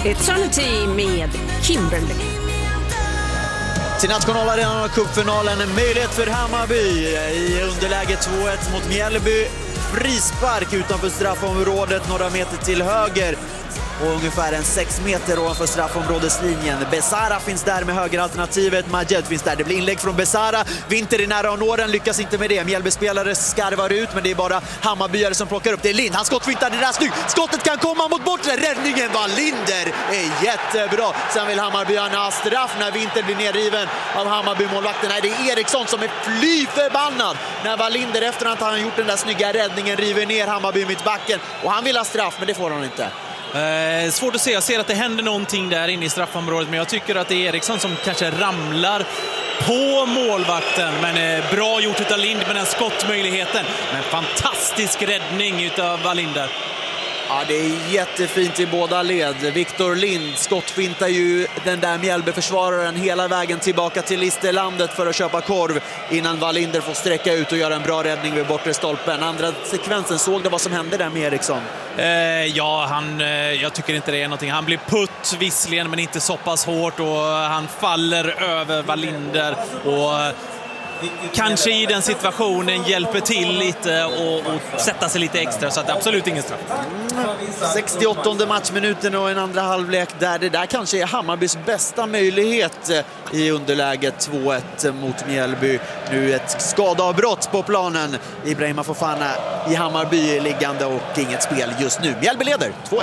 Eternity med Kimberly. Till nationalarenan och cupfinalen, en möjlighet för Hammarby i underläge 2-1 mot Mjällby. Frispark utanför straffområdet, några meter till höger och ungefär en 6 meter ovanför straffområdeslinjen. Besara finns där med högeralternativet, Majed finns där. Det blir inlägg från Besara, Winter i nära och nåren, lyckas inte med det. Mjällby-spelare skarvar ut, men det är bara Hammarbyare som plockar upp. Det är Lind, han skottfintar, det där snyggt. Skottet kan komma mot bortre, räddningen var Linder är jättebra. Sen vill Hammarbyarna ha straff när Winter blir nedriven av Hammarby-målvakten. Nej, det är Eriksson som är fly förbannad när Wallinder efter att han gjort den där snygga räddningen river ner Hammarby mittbacken. Och han vill ha straff, men det får han inte. Svårt att se, jag ser att det händer någonting där inne i straffområdet, men jag tycker att det är Eriksson som kanske ramlar på målvakten. Men bra gjort utav Lind med den skottmöjligheten, men fantastisk räddning utav Wallinder. Ja, det är jättefint i båda led. Viktor Lind skottfintar ju den där Mjällby-försvararen hela vägen tillbaka till Listerlandet för att köpa korv innan Wallinder får sträcka ut och göra en bra räddning vid bortre stolpen. Andra sekvensen, såg det vad som hände där med Eriksson? Jag tycker inte det är någonting. Han blir putt visserligen, men inte så pass hårt, och han faller över Wallinder och kanske i den situationen hjälper till lite och sätta sig lite extra, så att det är absolut ingen straff. 68:e matchminuten och en andra halvlek där det där kanske är Hammarbys bästa möjlighet i underläget 2-1 mot Mjällby. Nu ett skadeavbrott på planen. Ibrahima Fofana i Hammarby är liggande och inget spel just nu. Mjällby leder 2-1.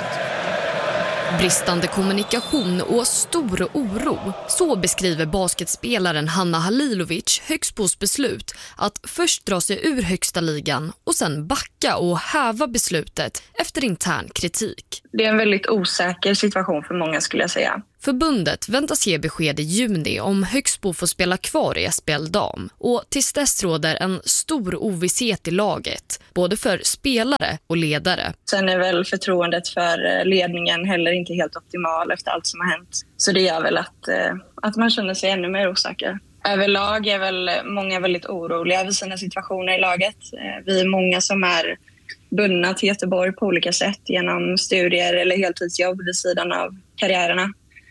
Bristande kommunikation och stor oro. Så beskriver basketspelaren Hanna Halilovic Högsbos beslut att först dra sig ur högsta ligan och sen backa och häva beslutet efter intern kritik. Det är en väldigt osäker situation för många, skulle jag säga. Förbundet väntas ge besked i juni om Högsbo får spela kvar i SPL Dam. Och tills dess råder en stor ovisshet i laget, både för spelare och ledare. Sen är väl förtroendet för ledningen heller inte helt optimal efter allt som har hänt. Så det gör väl att man känner sig ännu mer osäker. Överlag är väl många väldigt oroliga över sina situationer i laget. Vi är många som är bundna till Göteborg på olika sätt genom studier eller heltidsjobb vid sidan av karriärerna.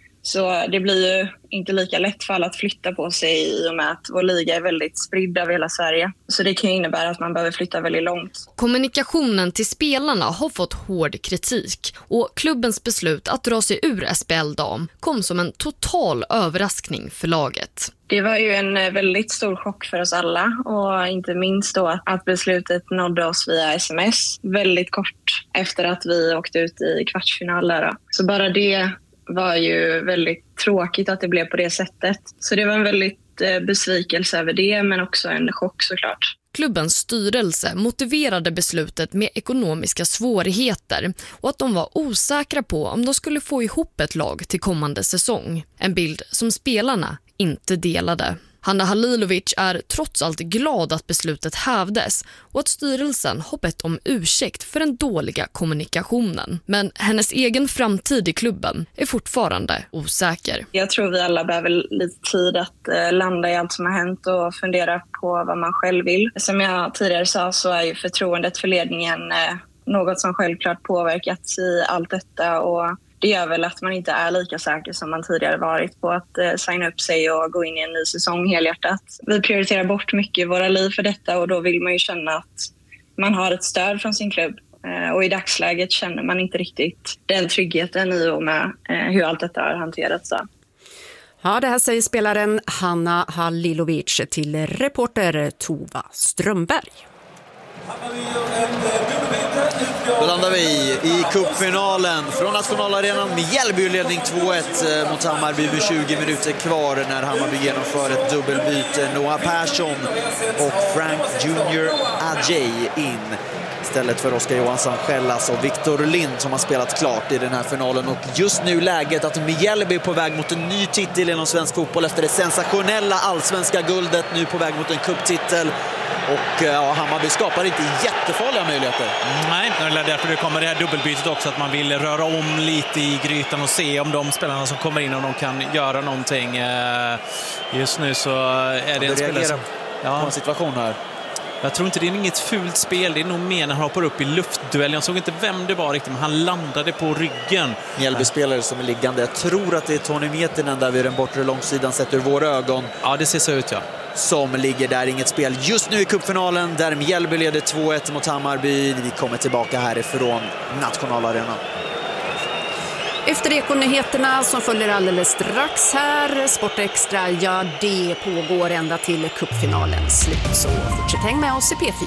Så det blir ju inte lika lätt för alla att flytta på sig i och med att vår liga är väldigt spridd över hela Sverige. Så det kan ju innebära att man behöver flytta väldigt långt. Kommunikationen till spelarna har fått hård kritik och klubbens beslut att dra sig ur SPL Dam kom som en total överraskning för laget. Det var ju en väldigt stor chock för oss alla, och inte minst då att beslutet nådde oss via sms väldigt kort efter att vi åkte ut i kvartsfinaler. Så bara det var ju väldigt tråkigt att det blev på det sättet. Så det var en väldigt besvikelse över det, men också en chock såklart. Klubbens styrelse motiverade beslutet med ekonomiska svårigheter och att de var osäkra på om de skulle få ihop ett lag till kommande säsong. En bild som spelarna inte delade. Hanna Halilovic är trots allt glad att beslutet hävdes och att styrelsen har bett om ursäkt för den dåliga kommunikationen. Men hennes egen framtid i klubben är fortfarande osäker. Jag tror vi alla behöver lite tid att landa i allt som har hänt och fundera på vad man själv vill. Som jag tidigare sa så är ju förtroendet för ledningen något som självklart påverkats i allt detta, och det gör väl att man inte är lika säker som man tidigare varit på att signa upp sig och gå in i en ny säsong helhjärtat. Vi prioriterar bort mycket i våra liv för detta, och då vill man ju känna att man har ett stöd från sin klubb. Och i dagsläget känner man inte riktigt den tryggheten i och med hur allt detta har hanterats. Ja, det här säger spelaren Hanna Halilovic till reporter Tova Strömberg. Då landar vi i cupfinalen från nationalarenan med Mjällby-ledning 2-1 mot Hammarby med 20 minuter kvar när Hammarby genomför ett dubbelbyte. Noah Persson och Frank Junior Ajay in istället för Oskar Johansson Skällas och Viktor Lind som har spelat klart i den här finalen. Och just nu läget att Mjällby är på väg mot en ny titel inom svensk fotboll efter det sensationella allsvenska guldet, nu på väg mot en cuptitel. Och Hammarby skapar inte jättefarliga möjligheter. Nej, det är därför det kommer det här dubbelbytet också, att man vill röra om lite i grytan och se om de spelarna som kommer in, om de kan göra någonting. Just nu så är det en spelare som... Ja. På en situation här. Jag tror inte det är inget fult spel. Det är nog mer när han hoppar upp i luftduell. Jag såg inte vem det var riktigt, men han landade på ryggen. Mjällby-spelare som är liggande. Jag tror att det är Tony Mietinen där vid den bortre långsidan sett ur våra ögon. Ja, det ser så ut, ja. Som ligger där, inget spel just nu i cupfinalen där Mjällby leder 2-1 mot Hammarby. Vi kommer tillbaka härifrån Nationalarenan. Efter Ekonyheterna som följer alldeles strax här, Sportextra, ja det pågår ända till cupfinalens slut. Så fortsätt häng med oss i P4.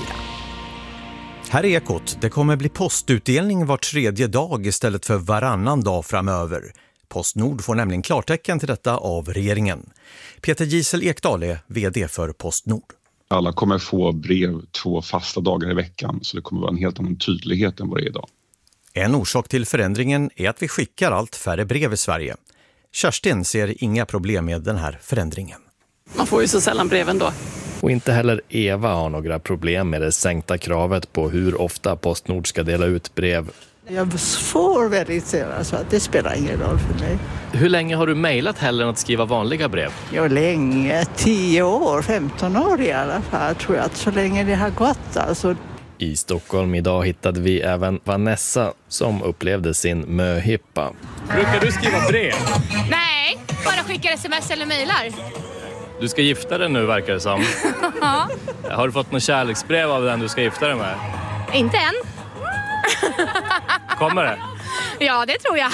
Här är Ekot. Det kommer bli postutdelning var tredje dag istället för varannan dag framöver. Postnord får nämligen klartecken till detta av regeringen. Peter Gisel Ekdal är vd för Postnord. Alla kommer få brev 2 fasta dagar i veckan, så det kommer vara en helt annan tydlighet än vad det är idag. En orsak till förändringen är att vi skickar allt färre brev i Sverige. Kerstin ser inga problem med den här förändringen. Man får ju så sällan breven då. Och inte heller Eva har några problem med det sänkta kravet på hur ofta Postnord ska dela ut brev. Jag får väldigt sällan, så att det spelar ingen roll för mig. Hur länge har du mejlat hellre än att skriva vanliga brev? Ja, länge. 10 år, 15 år i alla fall, tror jag. Så länge det har gått alltså. I Stockholm idag hittade vi även Vanessa som upplevde sin möhippa. Brukar du skriva brev? Nej, bara skickar sms eller mejlar. Du ska gifta dig nu, verkar det som. Ja. Har du fått något kärleksbrev av den du ska gifta dig med? Inte än. Kommer det? Ja, det tror jag.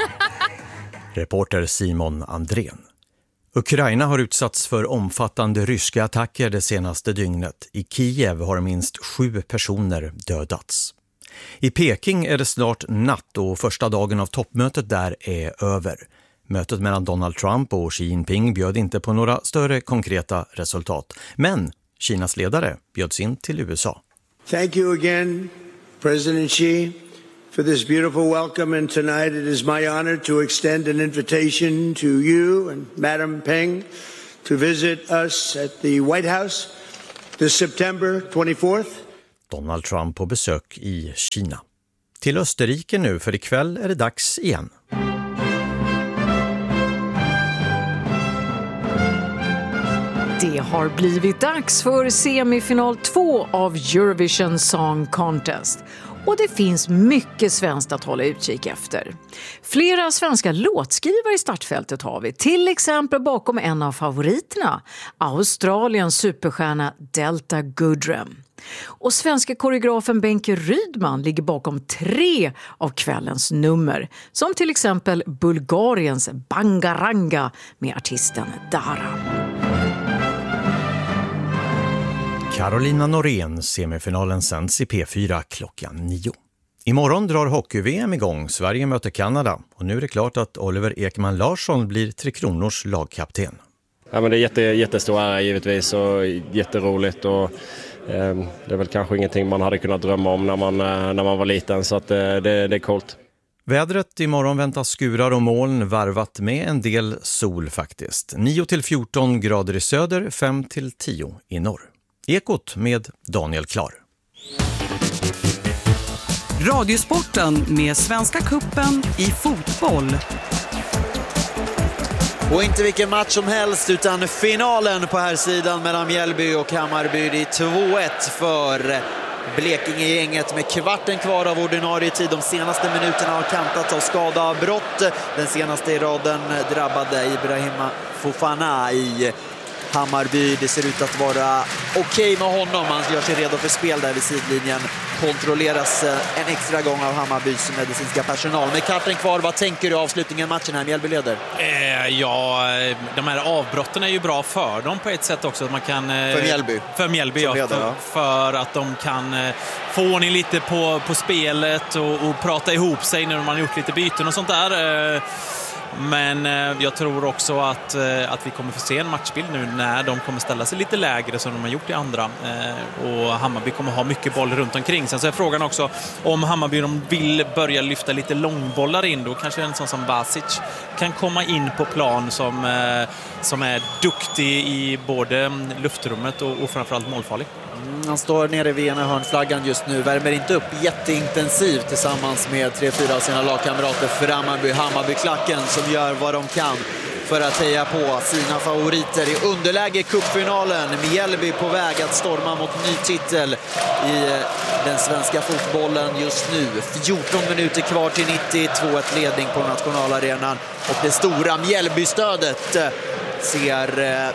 Reporter Simon Andrén. Ukraina har utsatts för omfattande ryska attacker det senaste dygnet. I Kiev har minst 7 personer dödats. I Peking är det snart natt och första dagen av toppmötet där är över. Mötet mellan Donald Trump och Xi Jinping bjöd inte på några större konkreta resultat. Men Kinas ledare bjöds in till USA. Thank you again, President Xi, for this beautiful welcome, and tonight it is my honor to extend an invitation to you and Madam Peng to visit us at the White House this September 24th. Donald Trump på besök i Kina. Till Österrike nu, för ikväll är det dags igen. Det har blivit dags för semifinal 2 av Eurovision Song Contest. Och det finns mycket svenskt att hålla utkik efter. Flera svenska låtskrivare i startfältet har vi. Till exempel bakom en av favoriterna, Australiens superstjärna Delta Goodrem. Och svenska koreografen Benke Rydman ligger bakom 3 av kvällens nummer. Som till exempel Bulgariens Bangaranga med artisten Dara. Carolina Norén, semifinalen sänds i P4 klockan 9. Imorgon drar hockey-VM igång. Sverige möter Kanada. Och nu är det klart att Oliver Ekman Larsson blir Tre Kronors lagkapten. Ja, men det är jättestor ära givetvis och jätteroligt. Och, det är väl kanske ingenting man hade kunnat drömma om när man var liten. Så att, det är coolt. Vädret imorgon väntas skurar och moln varvat med en del sol faktiskt. 9-14 grader i söder, 5-10 i norr. Ekot med Daniel Klar. Radiosporten med Svenska Cupen i fotboll. Och inte vilken match som helst utan finalen på här sidan mellan Mjällby och Hammarby. Det är 2-1 för Blekinge-gänget med kvarten kvar av ordinarie tid. De senaste minuterna har kantats av skadabrott. Den senaste i raden drabbade Ibrahima Fofana i Hammarby. Det ser ut att vara okej med honom. Han gör sig redo för spel där vid sidlinjen. Kontrolleras en extra gång av Hammarbys medicinska personal. Med karten kvar, vad tänker du avslutningen matchen här? Mjällby leder? Ja, de här avbrotten är ju bra för dem på ett sätt också. Att man kan, för Mjällby? För Mjällby, ja. Leder, för att de kan få ordning lite på spelet och prata ihop sig när man har gjort lite byten och sånt där. Men jag tror också att vi kommer få se en matchbild nu när de kommer ställa sig lite lägre som de har gjort i andra. Och Hammarby kommer ha mycket boll runt omkring. Sen så är frågan också om Hammarby de vill börja lyfta lite långbollar in. Då kanske en sån som Basic kan komma in på plan som är duktig i både luftrummet och framförallt målfarlig. Han står nere vid ena hörnflaggan just nu. Värmer inte upp jätteintensivt tillsammans med 3-4 av sina lagkamrater för Hammarby-klacken som gör vad de kan för att heja på sina favoriter i underläge i cupfinalen. Mjällby på väg att storma mot ny titel i den svenska fotbollen just nu. 14 minuter kvar till 90, 2-1 ledning på nationalarenan. Och det stora Mjällby-stödet ser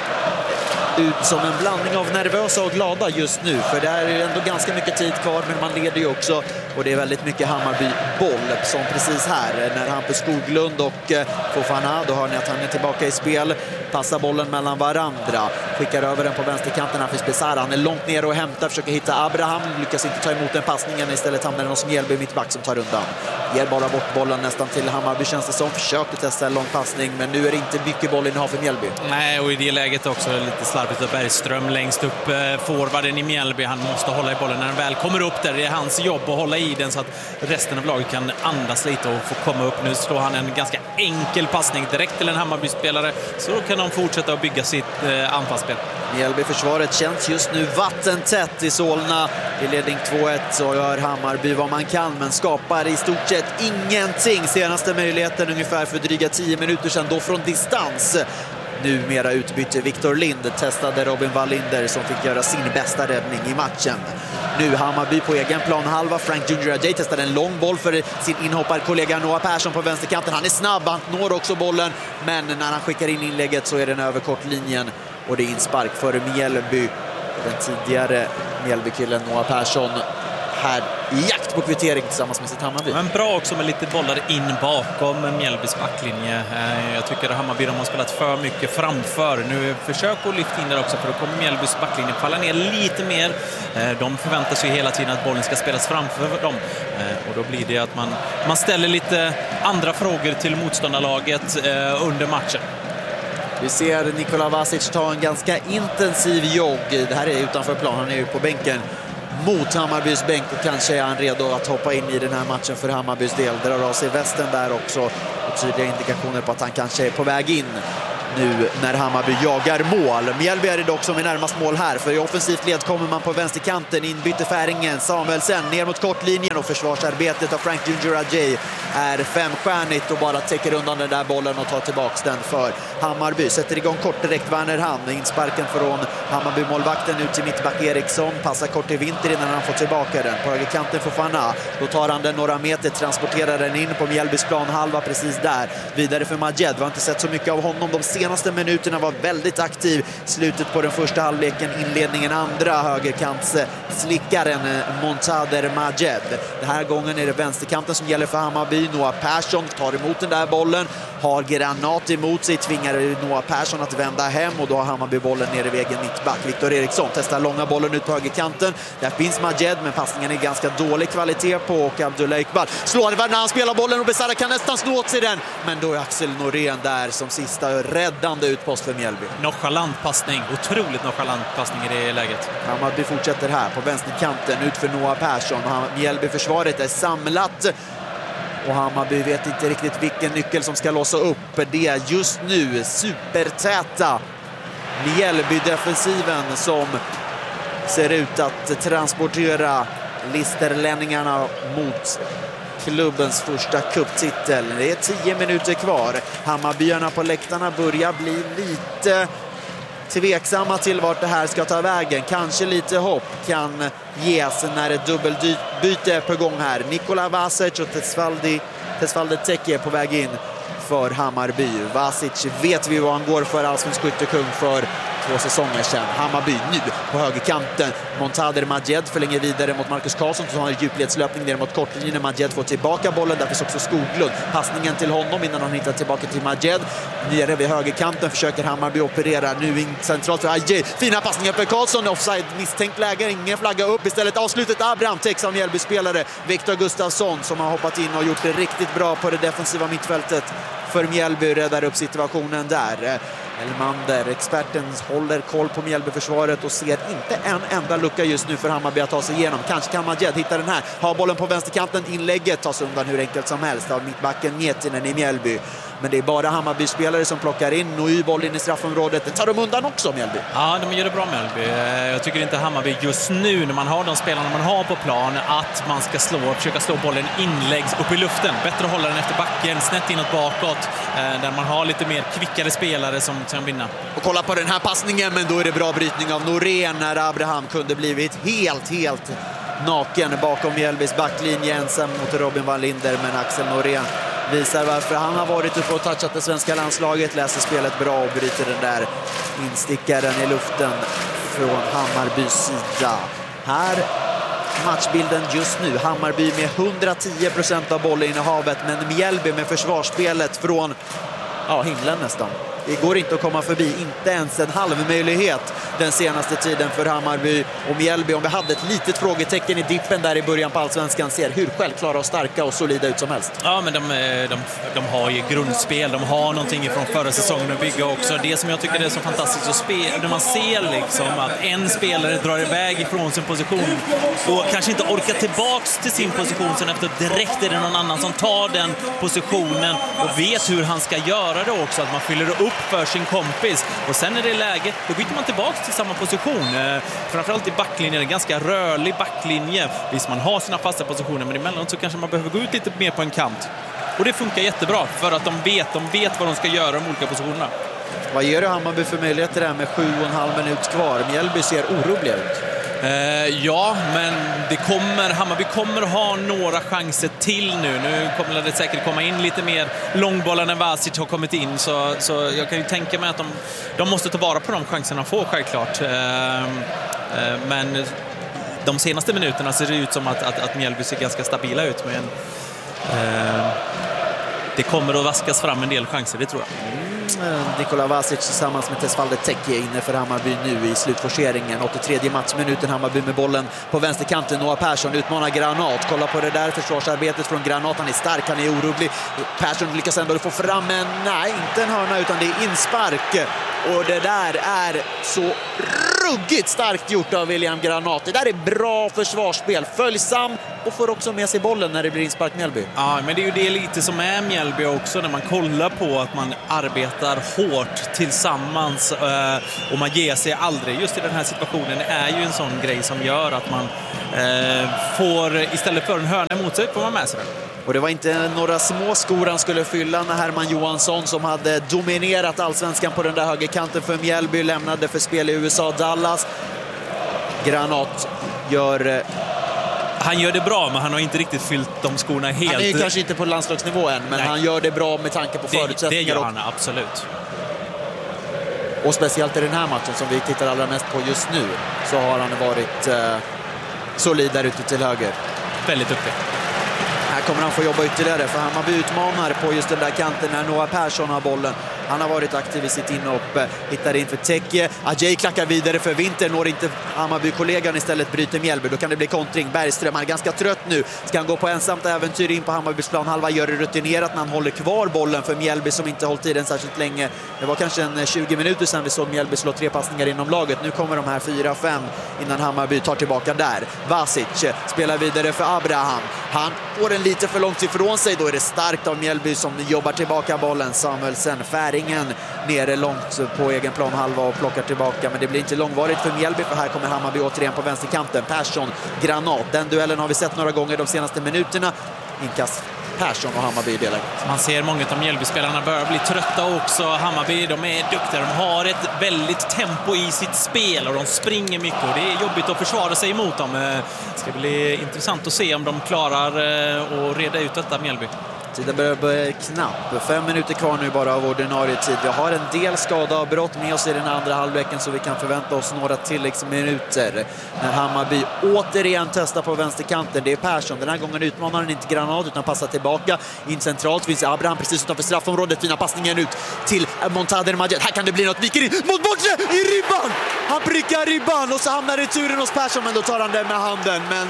ut som en blandning av nervösa och glada just nu. För det är ändå ganska mycket tid kvar, men man leder ju också. Och det är väldigt mycket Hammarby-boll, som precis här när Hampus Skoglund och Fofana, då hör ni att han är tillbaka i spel. Passar bollen mellan varandra. Skickar över den på vänsterkanten. Hafiz Besara, han är långt ner och hämtar. Försöker hitta Abraham. Lyckas inte ta emot den passningen. Istället hamnar det någon som Mjällby mittback som tar undan. Ger bara bort bollen nästan till Hammarby, känns det som. Försökte testa en lång passning, men nu är det inte mycket boll innehav för Mjällby. Nej, och i det läget också lite slarvigt av Bergström längst upp. Forwarden i Mjällby, han måste hålla i bollen när han väl kommer upp där. Det är hans jobb att hålla i den så att resten av laget kan andas lite och få komma upp. Nu slår han en ganska enkel passning direkt till en Hammarby-spelare, så då kan de fortsätta att bygga sitt anfallsspel. Mjällby-försvaret känns just nu vattentätt i Solna. I ledning 2-1 så gör Hammarby vad man kan, men skapar i stort sett ingenting. Senaste möjligheten ungefär för dryga 10 minuter sedan, då från distans. Numera utbytte Victor Lind, testade Robin Wallinder som fick göra sin bästa räddning i matchen. Nu Hammarby på egen planhalva. Frank Junior Ajay testade en lång boll för sin inhopparkollega Noah Persson på vänsterkanten. Han är snabb, han når också bollen, men när han skickar in inlägget så är den över kortlinjen och det är inspark för Mjällby. Den tidigare Mjällbykillen Noah Persson här i jakt på kvittering tillsammans med sitt Hammarby. Men bra också med lite bollar in bakom Mjällbys backlinje. Jag tycker att Hammarby har spelat för mycket framför. Nu försök att lyfta in där också, för då kommer Mjällbys backlinje falla ner lite mer. De förväntar sig hela tiden att bollen ska spelas framför dem. Och då blir det att man ställer lite andra frågor till motståndarlaget under matchen. Vi ser Nikola Vasic ta en ganska intensiv jogg. Det här är utanför plan, han är ju på bänken mot Hammarbys bänk och kanske är han redo att hoppa in i den här matchen för Hammarbys del. Drar av sig västen där också och tydliga indikationer på att han kanske är på väg in nu när Hammarby jagar mål. Mjällby är det dock som är närmast mål här, för i offensivt led kommer man på vänsterkanten. Inbytte Färingen, Samuelsen ner mot kortlinjen och försvarsarbetet av Frank Junior Ajay är femstjärnigt och bara täcker undan den där bollen och tar tillbaks den för Hammarby. Sätter igång kort direkt Werner Hand. Insparken från Hammarby-målvakten ut till mittback Eriksson. Passar kort till Vinter innan han får tillbaka den. På högerkanten för Fofana. Då tar han den några meter, transporterar den in på Mjällbys planhalva precis där. Vidare för Majed. Vi har inte sett så mycket av honom de senaste minuterna, var väldigt aktiv. Slutet på den första halvleken, inledningen andra. Högerkants slickaren Montader Majed. Den här gången är det vänsterkanten som gäller för Hammarby. Noah Persson tar emot den där bollen. Har granat emot sig, tvingar Noah Persson att vända hem och då har Hammarby bollen ner i vägen mittback. Victor Eriksson testar långa bollen ut på högerkanten. Där finns Majed, men passningen är ganska dålig kvalitet på och Abdullah Iqbal slår när han spelar bollen och Besara kan nästan slå åt sig den. Men då är Axel Norén där som sista räddande utpost för Mjällby. Nonchalant passning, otroligt nonchalant passning i det läget. Hammarby fortsätter här på vänsterkanten ut för Noah Persson. Mjällby-försvaret är samlat. Och Hammarby vet inte riktigt vilken nyckel som ska låsa upp det är just nu. Supertäta Mjällby-defensiven som ser ut att transportera listerlänningarna mot klubbens första cuptitel. Det är 10 minuter kvar. Hammarbyarna på läktarna börjar bli lite tveksamma till vart det här ska ta vägen. Kanske lite hopp kan ges när ett dubbelbyte är på gång här. Nikola Vasic och Tesvalde Teke är på väg in för Hammarby. Vasic vet vi vad han går för, allsvensk skyttekung för 2 säsonger sedan. Hammarby nu på högerkanten. Montader Majed förlänger vidare mot Marcus Karlsson som har en djupledslöpning ner mot kortlinjen. Majed får tillbaka bollen, där finns också Skoglund. Passningen till honom innan han hittar tillbaka till Majed. Nere vid högerkanten försöker Hammarby operera. Nu in centralt för Ajay. Fina passningar för Karlsson. Offside, misstänkt läge. Ingen flagga upp. Istället avslutet Abraham täcks av Mjällby-spelare. Viktor Gustafsson som har hoppat in och gjort det riktigt bra på det defensiva mittfältet för Mjällby, räddar upp situationen där. Elmander, experten, håller koll på Mjällbyförsvaret och ser inte en enda lucka just nu för Hammarby att ta sig igenom. Kanske kan Majed hitta den här. Har bollen på vänsterkanten, inlägget tas undan hur enkelt som helst av mittbacken Mietinen i Mjällby. Men det är bara Hammarby-spelare som plockar in Noy boll in i straffområdet. Det tar de undan också, Mjällby. Ja, de gör det bra, Mjällby. Jag tycker inte Hammarby just nu, när man har de spelarna man har på plan, att man ska försöka slå bollen inläggs upp i luften. Bättre att hålla den efter backen, snett inåt bakåt, där man har lite mer kvickare spelare som kan vinna. Och kolla på den här passningen, men då är det bra brytning av Norén när Abraham kunde blivit helt naken bakom Mjällbys backlinje, ensam mot Robin Wallinder. Men Axel Norén visar varför han har varit uppe och touchat det svenska landslaget, läser spelet bra och bryter den där instickaren i luften från Hammarbys sida. Här matchbilden just nu. Hammarby med 110% av bollinnehavet, men Mjällby med försvarsspelet från himlen nästan. Det går inte att komma förbi, inte ens en halv möjlighet den senaste tiden för Hammarby. Och Mjällby, om vi hade ett litet frågetecken i dippen där i början på Allsvenskan, ser hur självklara och starka och solida ut som helst. Ja, men de har ju grundspel, de har någonting från förra säsongen att bygga också. Det som jag tycker är så fantastiskt att spela, när man ser liksom att en spelare drar iväg ifrån sin position och kanske inte orkar tillbaks till sin position, sen efter direkt är det någon annan som tar den positionen och vet hur han ska göra det också, att man fyller upp för sin kompis, och sen är det läge, då byter man tillbaka till samma position. Framförallt i backlinjen, en ganska rörlig backlinje. Visst, man har sina fasta positioner, men emellanåt så kanske man behöver gå ut lite mer på en kant. Och det funkar jättebra, för att de vet vad de ska göra, de olika positionerna. Vad ger det Hammarby för möjligheter där med 7,5 minuter kvar? Mjällby ser oroliga ut. Ja, men Hammarby kommer ha några chanser till nu. Nu kommer det säkert komma in lite mer långbollar när Vasic har kommit in. Så jag kan ju tänka mig att de måste ta vara på de chanserna de får, självklart. Men de senaste minuterna ser det ut som att Mjällby ser ganska stabila ut. Men det kommer att vaskas fram en del chanser, det tror jag. Nikola Vasic tillsammans med Tesfalde Teke inne för Hammarby nu i slutforceringen. 83 matchminuten, Hammarby med bollen på vänsterkanten. Noah Persson utmanar Granat. Kolla på det där försvarsarbetet från Granat. Han är stark, han är orolig. Persson lyckas ändå få fram en, nej, inte en hörna utan det är inspark. Och det där är så ruggigt starkt gjort av William Granat. Det där är bra försvarsspel. Följsam och får också med sig bollen när det blir inspark Mjällby. Ja, men det är ju det lite som är Mjällby också, när man kollar på att man arbetar hårt tillsammans och man ger sig aldrig. Just i den här situationen är ju en sån grej som gör att man får, istället för en hörna mot sig, får man med sig den. Och det var inte några små skor han skulle fylla när Herman Johansson, som hade dominerat Allsvenskan på den där högerkanten för Mjällby, lämnade för spel i USA, Dallas. Granat han gör det bra, men han har inte riktigt fyllt de skorna helt. Han är ju kanske inte på landslagsnivå än, men han gör det bra med tanke på förutsättningar. Det gör han, absolut. Och speciellt i den här matchen som vi tittar allra mest på just nu, så har han varit solid där ute till höger. Väldigt duktig. Här kommer han få jobba ytterligare, för Hammarby utmanar på just den där kanten när Noah Persson har bollen. Han har varit aktiv i sitt inhopp, hittar in för Teke. Ajay klackar vidare för Winter, når inte Hammarby-kollegan, istället bryter Mjällby. Då kan det bli kontring. Bergström, han är ganska trött nu. Ska han gå på ensamt äventyr in på Hammarbys planhalva, gör det rutinerat när han håller kvar bollen för Mjällby som inte hållit tiden särskilt länge. Det var kanske en 20 minuter sedan vi såg Mjällby slå 3 passningar inom laget. Nu kommer de här 4-5 innan Hammarby tar tillbaka där. Vasic spelar vidare för Abraham. Han får den lite för långt ifrån sig. Då är det starkt av Mjällby som jobbar tillbaka bollen. Samuelsen, Färingen nere långt på egen planhalva och plockar tillbaka. Men det blir inte långvarigt för Mjällby, för här kommer Hammarby återigen på vänsterkanten. Persson, Granat. Den duellen har vi sett några gånger de senaste minuterna. Inkast Persson och Hammarby i delar. Man ser många av Mjällby-spelarna börjar bli trötta också. Hammarby, de är duktiga. De har ett väldigt tempo i sitt spel och de springer mycket och det är jobbigt att försvara sig emot dem. Det ska bli intressant att se om de klarar att reda ut detta, Mjällby. Tiden börjar bli knapp. 5 minuter kvar nu bara av ordinarie tid. Vi har en del skadeavbrott med oss i den andra halvleken, så vi kan förvänta oss några tilläggsminuter. När Hammarby återigen testar på vänsterkanten. Det är Persson. Den här gången utmanar han inte Granat utan passar tillbaka. In centralt finns Abraham precis utanför straffområdet. Fina passningen ut till Montader Majed. Här kan det bli något. Viker in mot bortre i ribban. Han prickar ribban och så hamnar returen hos Persson, men då tar han den med handen. Men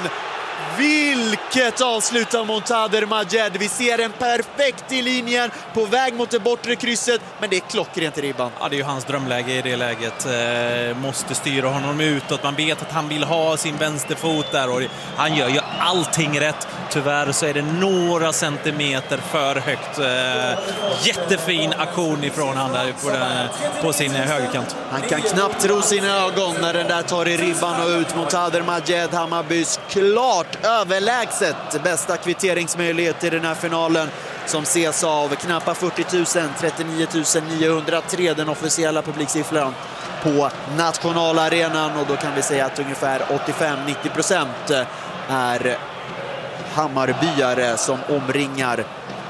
vilket avslut av Montader Majed. Vi ser en perfekt i linjen på väg mot det bortre krysset, men det är klockrent i ribban. Ja, det är ju hans drömläge i det läget. Måste styra honom utåt. Man vet att han vill ha sin vänsterfot där och han gör ju allting rätt. Tyvärr så är det några centimeter för högt. Jättefin aktion ifrån han där på sin högerkant. Han kan knappt tro sina ögon när den där tar i ribban och ut mot Montader Majed. Hammarbys klart överlägset bästa kvitteringsmöjlighet i den här finalen, som ses av knappa 40 000, 39 903 den officiella publiksiffran på nationalarenan. Och då kan vi säga att ungefär 85-90% är Hammarbyare som omringar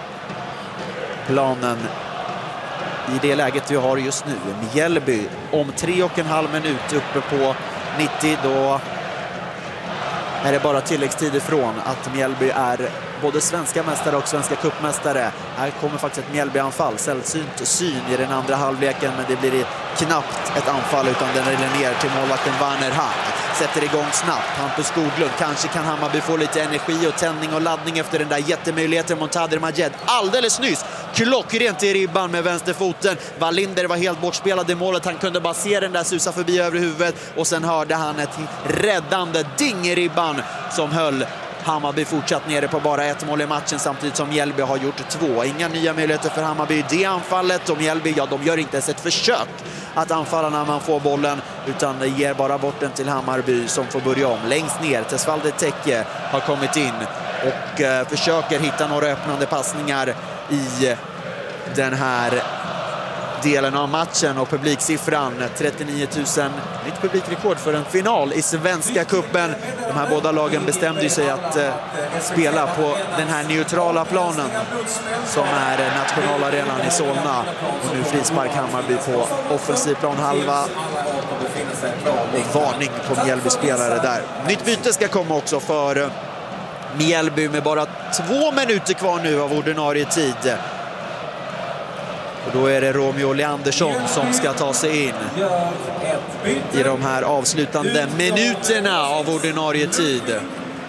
planen i det läget vi har just nu. Mjällby om 3,5 minut uppe på 90, då är det bara tilläggstid ifrån att Mjällby är både svenska mästare och svenska cupmästare. Här kommer faktiskt ett Mjällby-anfall, sällsynt syn i den andra halvleken, men det blir knappt ett anfall utan den rullar ner till målvakten Werner Hahn. Sätter igång snabbt, Hampus Skoglund. Kanske kan Hammarby få lite energi och tändning och laddning efter den där jättemöjligheten. Montader Majed alldeles nyss klockrent i ribban med vänsterfoten. Wallinder var helt bortspelad i målet. Han kunde bara se den där susa förbi över huvudet, och sen hörde han ett räddande ding i ribban som höll Hammarby fortsatt nere på bara ett mål i matchen, samtidigt som Mjällby har gjort 2. Inga nya möjligheter för Hammarby i det anfallet, och Mjällby, ja, de gör inte ens ett försök att anfalla när man får bollen, utan ger bara bort den till Hammarby som får börja om. Längst ner, Tesfalde Tekke har kommit in och försöker hitta några öppnande passningar i den här delen av matchen, och publiksiffran 39 000, nytt publikrekord för en final i Svenska cupen. De här båda lagen bestämde sig att spela på den här neutrala planen som är nationalarenan i Solna, och nu frispark Hammarby på offensiv plan halva och varning på Mjällby-spelare där. Nytt byte ska komma också för Mjällby med bara 2 minuter kvar nu av ordinarie tid. Och då är det Romeo Leandersson som ska ta sig in i de här avslutande minuterna av ordinarie tid.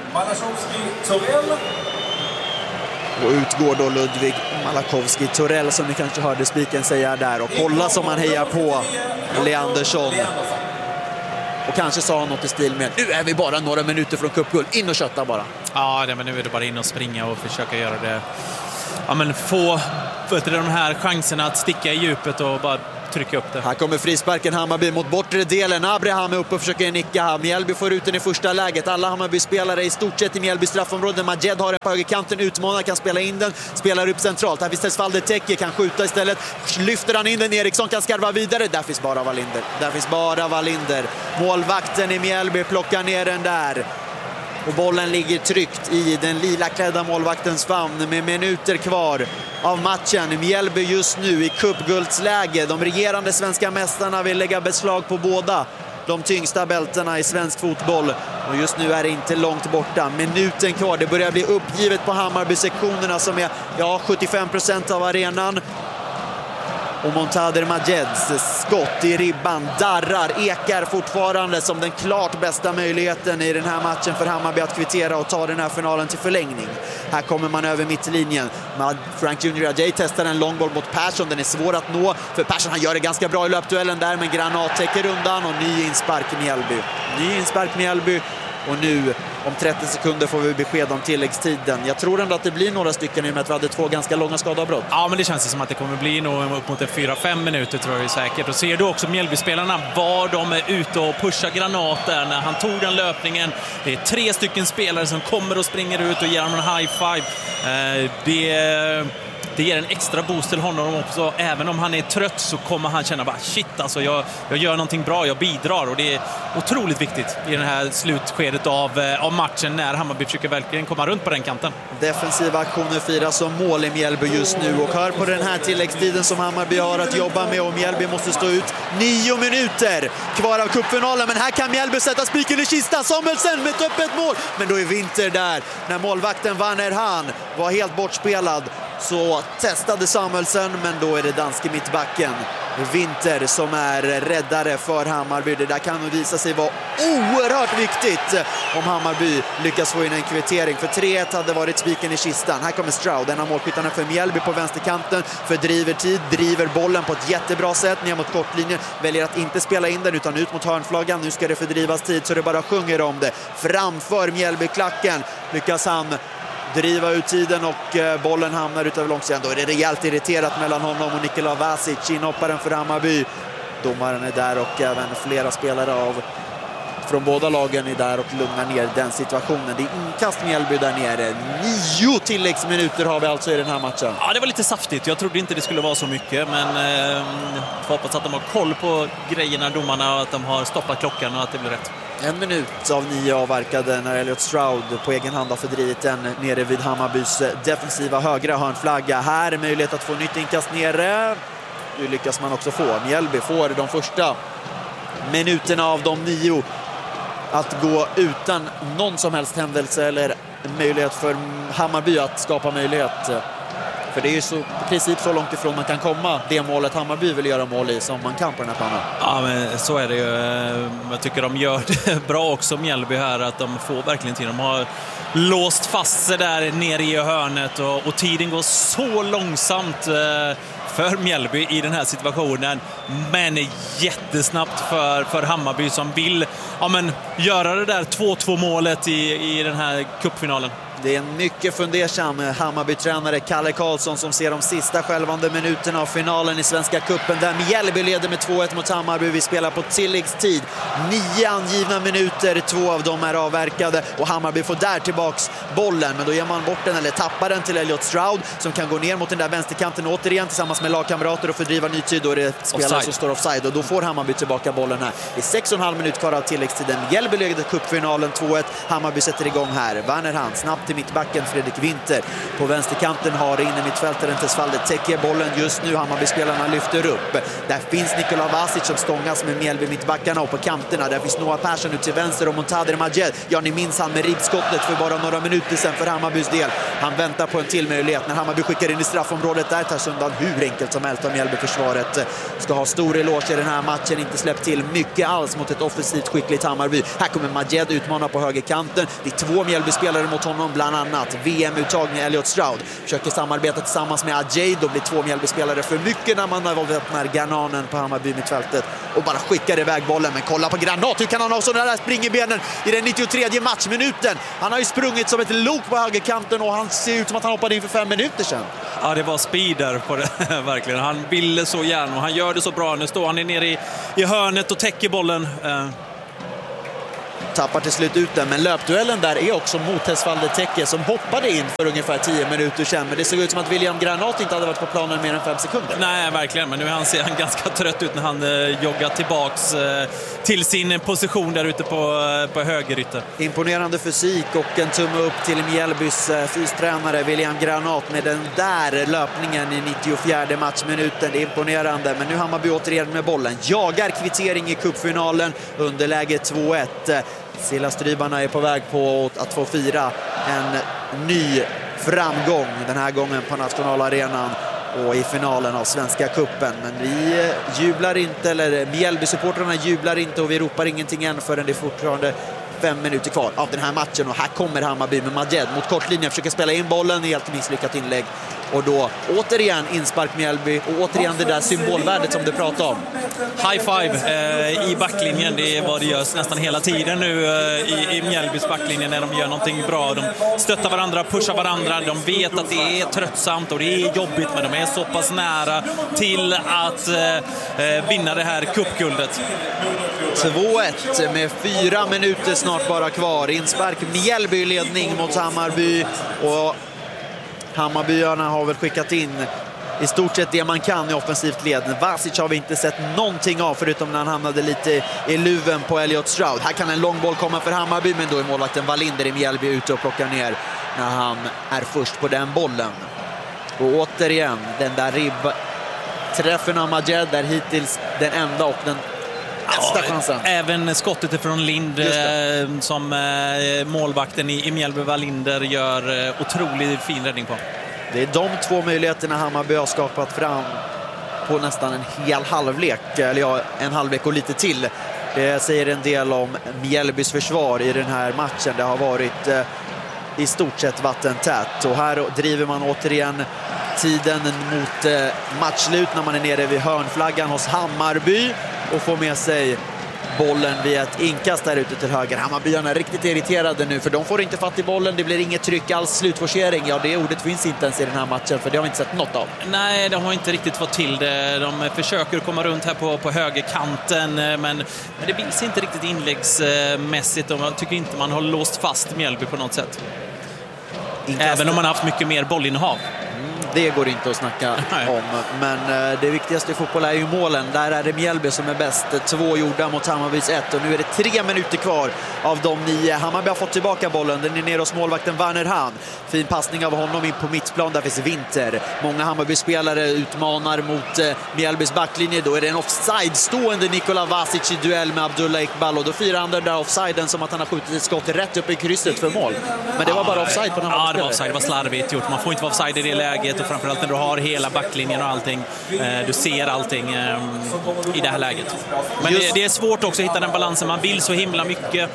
Och utgår då Ludvig Malakowski-Torell, som ni kanske hörde spiken säga där. Och kolla som man hejar på Leandersson. Och kanske sa han något i stil med: nu är vi bara några minuter från cupguld, in och kötta bara. Ja, men nu är det bara in och springa och försöka göra det. Ja, men få de här chanserna att sticka i djupet och bara trycka upp det. Här kommer frisparken Hammarby mot bortre delen. Abraham är uppe och försöker nicka. Mjällby får ut den i första läget. Alla Hammarby-spelare i stort sett i Mjällby straffområde. Majed har den på högerkanten, utmanar, kan spela in den. Spelar upp centralt. Här finns Tesfalde Tekke, kan skjuta istället. Lyfter han in den, Eriksson kan skarva vidare. Där finns bara Wallinder. Målvakten i Mjällby plockar ner den där. Och bollen ligger tryckt i den lila klädda målvaktens famn med minuter kvar av matchen. Mjällby just nu i cupguldsläge. De regerande svenska mästarna vill lägga beslag på båda de tyngsta bältena i svensk fotboll. Och just nu är det inte långt borta. Minuten kvar. Det börjar bli uppgivet på Hammarby-sektionerna som är 75% av arenan. Och Montader Majeds skott i ribban darrar, ekar fortfarande som den klart bästa möjligheten i den här matchen för Hammarby att kvittera och ta den här finalen till förlängning. Här kommer man över mittlinjen. Frank Junior Ajay testar en långboll mot Persson. Den är svår att nå, för Persson, han gör det ganska bra i löpduellen där, men Granat täcker undan och ny inspark Mjällby. Och nu om 30 sekunder får vi besked om tilläggstiden. Jag tror ändå att det blir några stycken i och med att vi hade 2 ganska långa skadavbrott. Ja, men det känns som att det kommer bli nog upp mot 4-5 minuter, tror jag säkert. Och ser du också Mjällby-spelarna var de är ute och pushar granaten när han tog den löpningen. Det är 3 stycken spelare som kommer och springer ut och ger honom en high five. Det ger en extra boost till honom också. Även om han är trött så kommer han känna bara shit, alltså jag gör någonting bra, jag bidrar, och det är otroligt viktigt i det här slutskedet av matchen när Hammarby försöker verkligen komma runt på den kanten. Defensiva aktioner firas som mål i Mjällby just nu, och hör på den här tilläggstiden som Hammarby har att jobba med, och Mjällby måste stå ut 9 minuter kvar av cupfinalen. Men här kan Mjällby sätta spiken i kistan. Samuelsen med ett öppet mål, men då är Winter där när målvakten Werner Hahn var helt bortspelad. Så testade Samuelsen, men då är det danske mittbacken Winter som är räddare för Hammarby. Det där kan nog visa sig vara oerhört viktigt om Hammarby lyckas få in en kvittering. För 3-1 hade varit spiken i kistan. Här kommer Stroud, en av målskyttarna för Mjällby på vänsterkanten. Fördriver tid, driver bollen på ett jättebra sätt ner mot kortlinjen. Väljer att inte spela in den utan ut mot hörnflaggan. Nu ska det fördrivas tid så det bara sjunger om det. Framför Mjällby-klacken lyckas han driva ut tiden och bollen hamnar ut över långsidan. Då är det rejält irriterat mellan honom och Nikola Vasic, inhopparen för Hammarby. Domaren är där och även flera spelare från båda lagen är där och lugnar ner den situationen. Det är inkast Mjällby där nere. 9 tilläggsminuter har vi alltså i den här matchen. Ja, det var lite saftigt. Jag trodde inte det skulle vara så mycket, men jag hoppas att de har koll på grejerna, domarna, och att de har stoppat klockan och att det blir rätt. 1 minut av 9 avverkade när Elliot Stroud på egen hand har fördrivit den nere vid Hammarbys defensiva högra hörnflagga. Här är möjlighet att få nytt inkast nere. Nu lyckas man också få. Mjällby får de första minuterna av de 9 att gå utan någon som helst händelse eller möjlighet för Hammarby att skapa möjlighet. För det är ju så, i princip så långt ifrån man kan komma det målet Hammarby vill göra mål i som man kan på den här planen. Ja, men så är det ju. Jag tycker de gör det bra också, Mjällby här, att de får verkligen tid. De har låst fast sig där nere i hörnet och tiden går så långsamt för Mjällby i den här situationen, men jättesnabbt för Hammarby som vill göra det där 2-2 målet i den här cupfinalen. Det är en mycket fundersam Hammarby-tränare Kalle Karlsson som ser de sista skälvande minuterna av finalen i Svenska cupen där Mjällby leder med 2-1 mot Hammarby. Vi spelar på tilläggstid. 9 angivna minuter, 2 av dem är avverkade och Hammarby får där tillbaks bollen, men då ger man bort den eller tappar den till Elliot Stroud som kan gå ner mot den där vänsterkanten återigen tillsammans med lagkamrater och fördriva ny tid, och det är spelare som står offside och då får Hammarby tillbaka bollen här. Det är 6,5 minuter kvar av tilläggstiden. Mjällby leder cupfinalen 2-1. Hammarby sätter igång här. Werner Hand snabbt till mittbacken Fredrik Winter. På vänsterkanten har inne mittfältaren Tesfalde täcker bollen just nu. Hammarby-spelarna lyfter upp. Där finns Nikola Vasic som stångas med Mjällby mittbackarna och på kanterna. Där finns Noah Persson ut till vänster och Montader Majed. Ja, ni minns han med ribbskottet för bara några minuter sedan för Hammarbys del. Han väntar på en till möjlighet när Hammarby skickar in i straffområdet. Där tas undan hur enkelt som helst av Mjällby-försvaret. Ska ha stor eloge i den här matchen. Inte släppt till mycket alls mot ett offensivt skickligt Hammarby. Här kommer Majed utmana på högerkanten. Det är 2 Mjällby-spelare mot honom, bland annat VM-uttagning Elliot Stroud. Försöker samarbeta tillsammans med Ajay. Då blir 2 Mjällby-spelare för mycket när man öppnar Grananen på Hammarby mittfältet och bara skickar iväg bollen. Men kolla på Granat, hur kan han ha sådana där springerbenen i den 93:e matchminuten? Han har ju sprungit som ett lok på högerkanten och han ser ut som att han hoppade in för 5 minuter sedan. Ja, det var speeder på det, verkligen. Han ville så gärna och han gör det så bra. Nu står han nere i hörnet och täcker bollen. Tappar till slut ut den, men löpduellen där är också mot Tesfalde Täcke som hoppade in för ungefär 10 minuter sedan, men det såg ut som att William Granat inte hade varit på planen mer än 5 sekunder. Nej, verkligen, men nu ser han ganska trött ut när han joggar tillbaks till sin position där ute på högerytter. Imponerande fysik och en tumme upp till Mjällbys fystränare William Granat med den där löpningen i 94:e matchminuten. Det är imponerande, men nu Hammarby återigen med bollen. Jagar kvittering i cupfinalen, underläge 2-1. Silla-strybarna är på väg på att få fira en ny framgång, den här gången på nationalarenan och i finalen av Svenska cupen. Men vi jublar inte, eller Mjällby-supportrarna jublar inte och vi ropar ingenting än förrän det är fortfarande 5 minuter kvar av den här matchen. Och här kommer Hammarby med Majed mot kortlinjen, försöker spela in bollen, helt misslyckat inlägg. Och då återigen inspark Mjällby och återigen det där symbolvärdet som du pratade om. High five i backlinjen, det är vad det görs nästan hela tiden nu i Mjällbys backlinjen när de gör någonting bra. De stöttar varandra, pushar varandra, de vet att det är tröttsamt och det är jobbigt, men de är så pass nära till att vinna det här cupguldet. 2-1 med 4 minuter snart bara kvar. Inspark Mjällby ledning mot Hammarby och Hammarbyarna har väl skickat in i stort sett det man kan i offensivt led. Vasic har vi inte sett någonting av förutom när han hamnade lite i luven på Elliot Stroud. Här kan en lång boll komma för Hammarby, men då är målvakten Wallinder i Mjällby ute och plockar ner när han är först på den bollen. Och återigen den där ribbträffen av Majed där hittills den enda och den bästa chansen. Även skottet ifrån Lind som målvakten i Mjällby, Wallinder, gör otroligt fin räddning på. Det är de 2 möjligheterna Hammarby har skapat fram på nästan en hel halvlek, eller ja, en halvlek och lite till. Det säger en del om Mjällbys försvar i den här matchen. Det har varit i stort sett vattentät, och här driver man återigen tiden mot matchslut när man är nere vid hörnflaggan hos Hammarby och får med sig bollen via ett inkast där ute till höger. Hammarbyarna är riktigt irriterade nu, för de får inte fatt i bollen. Det blir inget tryck alls. Slutforcering, ja, det ordet finns inte ens i den här matchen, för det har vi inte sett något av. Nej, de har inte riktigt fått till det. De försöker komma runt här på högerkanten, men det vill inte riktigt inläggsmässigt, och man tycker inte man har låst fast Mjällby på något sätt. Även om man har haft mycket mer bollinnehav. Det går inte att snacka om, men det viktigaste i fotboll är ju målen. Där är det Mjällby som är bäst. 2 gjorda mot Hammarbys 1, och nu är det 3 minuter kvar av de 9. Hammarby har fått tillbaka bollen. Den är nere hos målvakten Werner Hahn. Fin passning av honom in på mittplan. Där finns Winter. Många Hammarby-spelare utmanar mot Mjällbys backlinje. Då är det en offside-stående Nikola Vasic i duell med Abdullah Iqbal, och då firar han den där offsiden som att han har skjutit ett skott rätt upp i krysset för mål. Men det var bara offside på den här. Ja, det var offside. Det var slarvigt gjort. Man får inte vara offside i det läget, och framförallt när du har hela backlinjen och allting. Du ser allting i det här läget. Men det är svårt också att hitta den balansen. Man vill så himla mycket,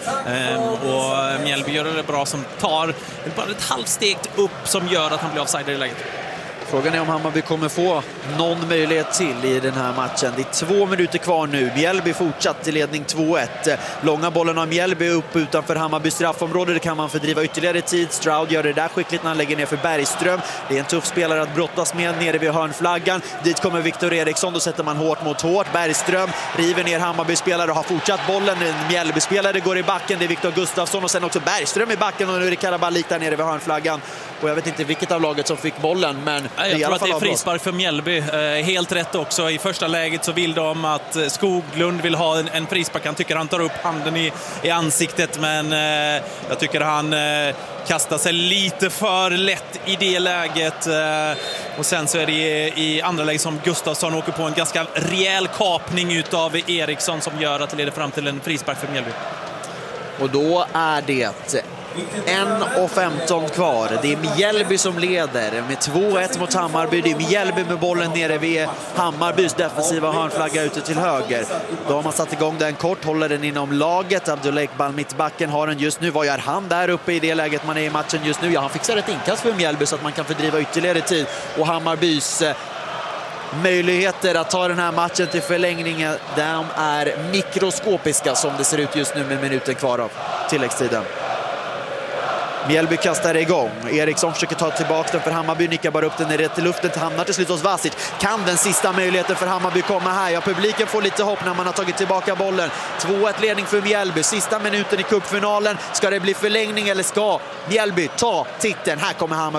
och Mjällby gör det bra som tar bara ett halvsteg upp som gör att han blir offside i det läget. Frågan är om Hammarby kommer få någon möjlighet till i den här matchen. Det är 2 minuter kvar nu. Mjällby fortsatt till ledning 2-1. Långa bollen av Mjällby upp utanför Hammarby straffområde. Det kan man fördriva ytterligare tid. Stroud gör det där skickligt när han lägger ner för Bergström. Det är en tuff spelare att brottas med nere vid hörnflaggan. Dit kommer Viktor Eriksson. Då sätter man hårt mot hårt. Bergström river ner Hammarby-spelare och har fortsatt bollen. En Mjällby-spelare går i backen. Det är Viktor Gustafsson, och sen också Bergström i backen, och nu är det Karabalik där nere vid hörnflaggan. Och jag vet inte vilket av laget som fick bollen, men jag tror att det är frispark för Mjällby. Helt rätt också. I första läget så vill de att Skoglund vill ha en frispark. Han tycker han tar upp handen i ansiktet, men jag tycker han kastar sig lite för lätt i det läget. Och sen så är det i andra läget som Gustafsson åker på en ganska rejäl kapning utav Eriksson som gör att det leder fram till en frispark för Mjällby. Och då är det 1:15 kvar. Det är Mjällby som leder med 2-1 mot Hammarby. Det är Mjällby med bollen nere vid Hammarbys defensiva hörnflagga ute till höger. Då har man satt igång den kort, håller den inom laget. Abdullah Iqbal mittbacken har den just nu. Vad gör han där uppe i det läget man är i matchen just nu? Ja, han fixar ett inkast för Mjällby så att man kan fördriva ytterligare tid. Och Hammarbys möjligheter att ta den här matchen till förlängningen, de är mikroskopiska som det ser ut just nu med minuten kvar av tilläggstiden. Mjällby kastar igång. Eriksson försöker ta tillbaka den för Hammarby. Nickar bara upp den rätt i luften. Hamnar till slut hos Vasic. Kan den sista möjligheten för Hammarby komma här? Ja, publiken får lite hopp när man har tagit tillbaka bollen. 2-1 ledning för Mjällby. Sista minuten i cupfinalen. Ska det bli förlängning eller ska Mjällby ta titeln? Här kommer Hammarby.